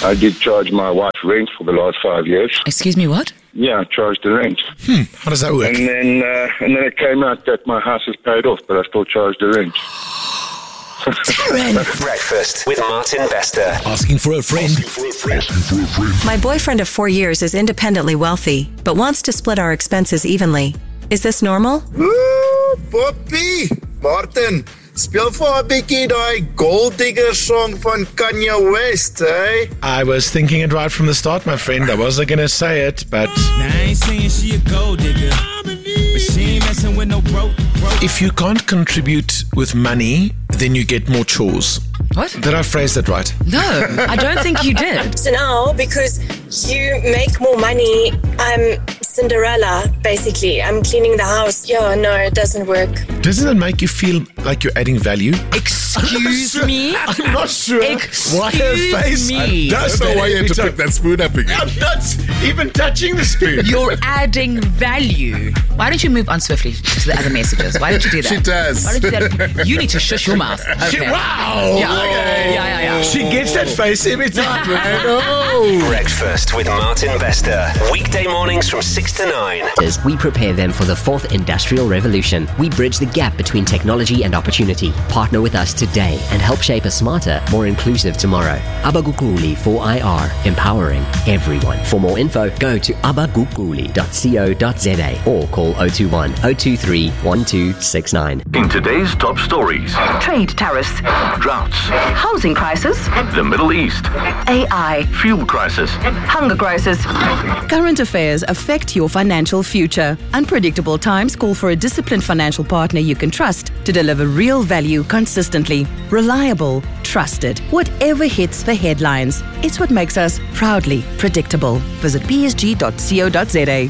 I did charge my wife rent for the last 5 years. Excuse me, what? Yeah, I charged the rent. How does that work? And then it came out that my house is paid off, but I still charged the rent. Breakfast with Martin Bester. Asking for a friend. My boyfriend of 4 years is independently wealthy, but wants to split our expenses evenly. Is this normal? Ooh, Poppy! Martin, speel vir 'n bietjie daai Gold Digger song van Kanye West, eh? I was thinking it right from the start, my friend. I wasn't going to say it, but Now I ain't saying she a gold digger, but she ain't messing with no broke. if you can't contribute with money, then you get more chores. What? Did I phrase that right? No, I don't think you did. So now, because you make more money, I'm Cinderella, basically. I'm cleaning the house. Yeah, no, it doesn't work. Doesn't it make you feel like you're adding value? Excuse me? I'm not sure why her face me. does I don't know that why you had every to time. pick that spoon up again. I'm not even touching the spoon. You're adding value. Why don't you move on swiftly to the other messages? Why don't you do that? She does. Why don't you do that? You need to shush your mouth. Okay. Wow! Yeah. Okay. Yeah. She gets that face every time, man. Breakfast with Martin Bester. Weekday mornings from 6 to 9. As we prepare them for the fourth industrial revolution, we bridge the gap between technology and opportunity. Partner with us today and help shape a smarter, more inclusive tomorrow. Abagukuli for IR, empowering everyone. For more info, go to abagukuli.co.za or call 021 023 1269. In today's top stories, Trade tariffs, droughts, housing crisis, the Middle East, AI, fuel crisis. hunger crisis. Current affairs affect your financial future. Unpredictable times call for a disciplined financial partner you can trust to deliver real value consistently. Reliable, trusted. Whatever hits the headlines, it's what makes us proudly predictable. Visit psg.co.za.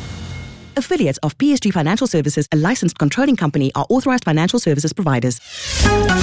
Affiliates of PSG Financial Services, a licensed controlling company, are authorized financial services providers.